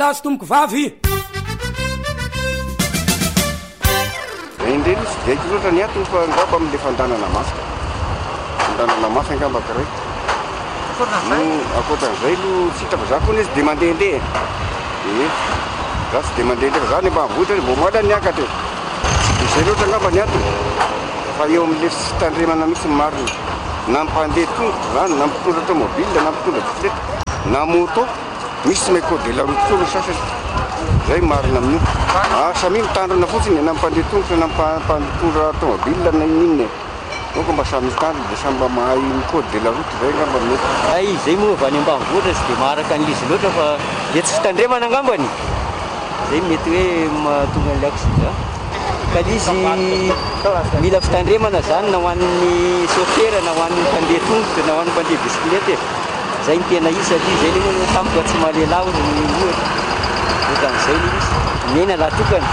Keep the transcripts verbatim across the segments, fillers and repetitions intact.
Tasy tomboko vavy indreny sy diaiko loatra ny atony fa angamba amin'le fandanana masika fandanana masika angamba kiray akoatran'izay lo sitako za koa izy dia mandehandeha e za sy dia mandehandeha fa za ny mba mbotra mbo moala ny akatra izay loatra angamba ny atony fa eo amin'le fitandremana misy mariny na mpandeha tongotra zany na mpitondra automobile na mpitondra bisikileta na moto misy may code de la route koa sasany zay marina amin'io samy mitandrina fotsiny na mpandeha tongotra na mpitondra automobile na inoniny donc mba samy mitandrina dia samy mba mahay ny code de la route zay angamba mety ay zay moa avy any ambanivohitra sy dia maharaka an'izy loatra fa dia tsy fitandremana angambany zay mety hoe mahatonga an'le accident ka izy mila fitandremana zany na ho an'ny chauffeur na ho an'ny mpandeha tongotra na ho an'ny mpandeha bisikileta zay ny tena izy satria zay le moa tampoka tsy mahalehilahy ozy ny ohatra ohatranyizay le izy mena laha tokana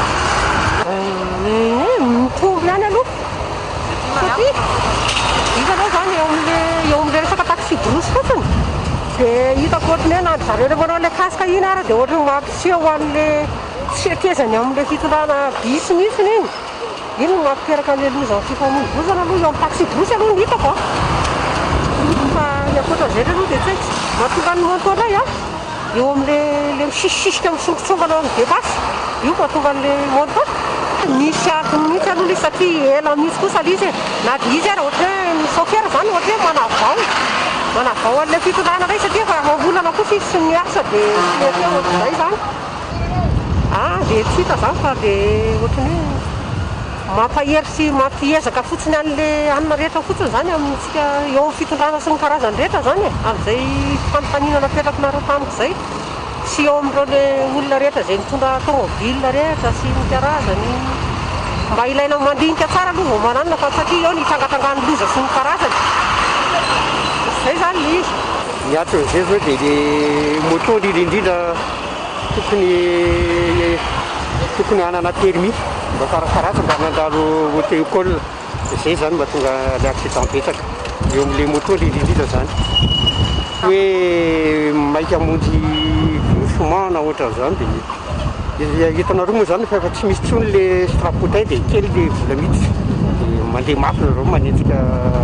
mitombo ihany aloha satria hitanao zany eo am'le eo am'le resaka taxi drosy fotsiny dia hitako ohatrany hoe nandry zareo rehefa manao le kasika iny ara dia ohatrany mampiseho an'le fietezany amin'le fitondrana bisy mihitsiny iny iny no mampiteraka an'le lozany fifamoivoizana aloha eo amin'ny taxi drosy aloha ny hitako fa ny akoatran'izay le aloha dia tsy haiko mahatonga ny moto indray a eo am'le le misisisika misongotsongana amin'ny debasy io mahatonga an'le moto misy akony mihitsy aloha izy satria ela mihitsy kosa le izy na dia izy ara ohatra hoe ny chauffeur zany ohatra hoe manavao manavao an'le fitondrana ray satria fa mambolana kosa izy sy miasa dia mety eo ohatr'izay zany ah dia tsy hita zany fa dia ohatrany hoe mampahery sy mampiezaka fotsiny an'le anina rehetra fotsiny zany amintsika eo amin'ny fitondrana sy ny karazany rehetra zany e amin'izay fanontaniana napetrakinareo tamiko zay sy eo amin'ireo le olona rehetra izay mitondra automobile rehetra sy ny karazany mba ilaina mandinika tsara aloha vao mananina fa satria eo ny itsangatsangany loza sy ny karazany zay zany le izy ny aton'izay zao dia le moto indrindraindrindra tokony tokony hanana permis mba karakaraza mba nandalo auto école zay zany mba tonga le accident betsaka eo amin'le moto indrindraindrindra zany hoe maika amonjy doucement na ohatran'izany dia hitanareo moa zany fa efa tsy misy tsony le strapotin dia kely le vola miditra dia mandeha mafy nareo manenjika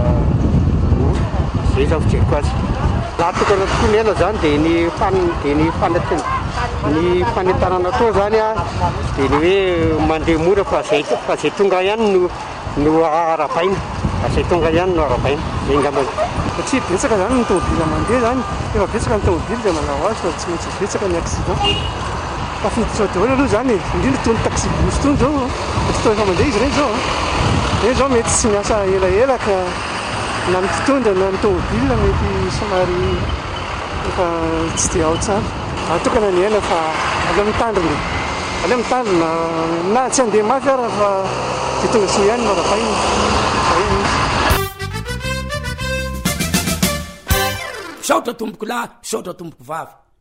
zay zao fijeriko azy laha tokana tokoa ny ela zany dia ny fan dia ny fanat ny fanentanana atao zany a dia ny hoe mandeha mora fa zay fa zay tonga ihany no no arabaina fa zay tonga ihany no arabaina zay ngambany satria betsaka zany ny tomobile mandeha zany efa betsaka ny tomobile dia manao azy fa tsy maintsy betsaka ny accident tafiditra daholo aloha zany e indrindra tony taxi bus tony zao fotoana efa mandeha izy reny zao reny zao mety tsy miasa elaela ka na ny mpitondra na ny tomobile mety somary efa tsy dia ao tsara atokana ny aina fa aleo mitandrina aleo mitandrina na tsy andeha mafy ara fa dia tonga sy ihany marabaina saotra tomboko lahy saotra tomboko vavy